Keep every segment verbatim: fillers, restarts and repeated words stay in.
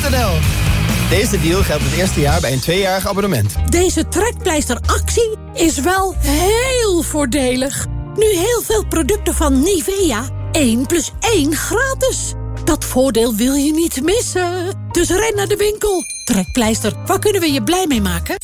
punt n l. Deze deal geldt het eerste jaar bij een tweejarig abonnement. Deze trekpleisteractie is wel heel voordelig. Nu heel veel producten van Nivea. één plus één gratis. Dat voordeel wil je niet missen. Dus ren naar de winkel. Trekpleister, waar kunnen we je blij mee maken?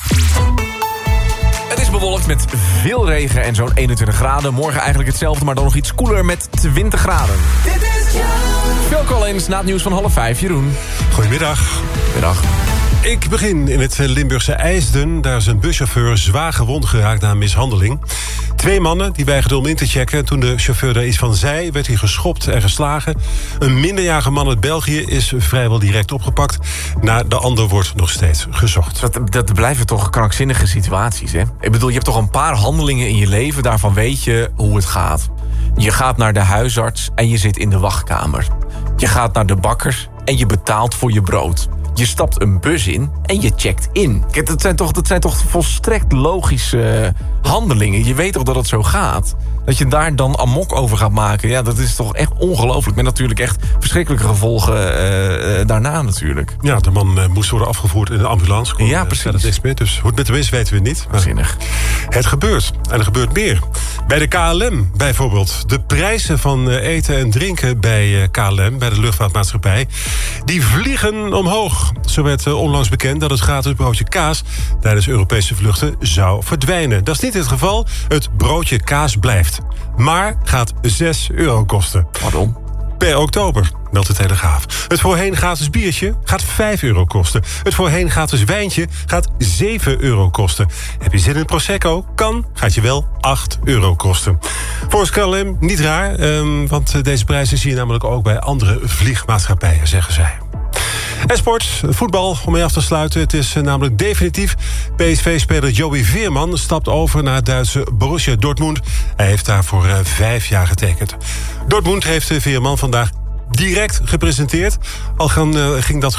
Het is bewolkt met veel regen en zo'n eenentwintig graden. Morgen eigenlijk hetzelfde, maar dan nog iets koeler met twintig graden. Dit is Phil Collins, na het nieuws van half vijf. Jeroen. Goedemiddag. Middag. Ik begin in het Limburgse IJsden. Daar is een buschauffeur zwaar gewond geraakt na een mishandeling. Twee mannen die weigerden om in te checken. Toen de chauffeur daar iets van zei, werd hij geschopt en geslagen. Een minderjarige man uit België is vrijwel direct opgepakt. Naar de ander wordt nog steeds gezocht. Dat, dat blijven toch krankzinnige situaties, hè? Ik bedoel, je hebt toch een paar handelingen in je leven, daarvan weet je hoe het gaat. Je gaat naar de huisarts en je zit in de wachtkamer. Je gaat naar de bakker en je betaalt voor je brood. Je stapt een bus in en je checkt in. Kijk, dat zijn toch, dat zijn toch volstrekt logische handelingen. Je weet toch dat het zo gaat. Dat je daar dan amok over gaat maken. Ja, dat is toch echt ongelooflijk. Met natuurlijk echt verschrikkelijke gevolgen uh, uh, daarna natuurlijk. Ja, de man uh, moest worden afgevoerd in de ambulance. Kon, ja, precies. Uh, niks meer, dus hoe het met hem is, weten we niet. Zinnig. Het gebeurt. En er gebeurt meer. Bij de K L M bijvoorbeeld. De prijzen van uh, eten en drinken bij uh, K L M, bij de luchtvaartmaatschappij, die vliegen omhoog. Zo werd uh, onlangs bekend dat het gratis broodje kaas tijdens Europese vluchten zou verdwijnen. Dat is niet het geval. Het broodje kaas blijft. Maar gaat zes euro kosten. Pardon? Per oktober, meldt de Telegraaf. Het voorheen gratis biertje gaat vijf euro kosten. Het voorheen gratis wijntje gaat zeven euro kosten. Heb je zin in Prosecco? Kan, gaat je wel acht euro kosten. Volgens K L M niet raar, um, want deze prijzen zie je namelijk ook bij andere vliegmaatschappijen, zeggen zij. En sport, voetbal, om mee af te sluiten. Het is namelijk definitief. P S V-speler Joey Veerman stapt over naar het Duitse Borussia Dortmund. Hij heeft daar voor uh, vijf jaar getekend. Dortmund heeft Veerman vandaag direct gepresenteerd. Al gaan, uh, ging dat